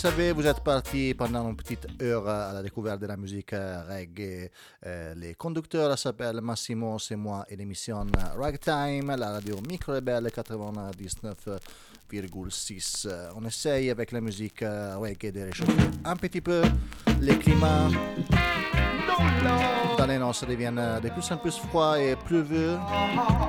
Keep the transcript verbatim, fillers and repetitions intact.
Vous savez, vous êtes parti pendant une petite heure à la découverte de la musique euh, reggae. Euh, les conducteurs s'appellent Massimo, c'est moi et l'émission Ragtime, la radio Micro Rebelle quatre-vingt-dix-neuf virgule six. On essaye avec la musique euh, reggae de réchauffer un petit peu les climats. Dans les nord, ça devient de plus en plus froid et pluvieux.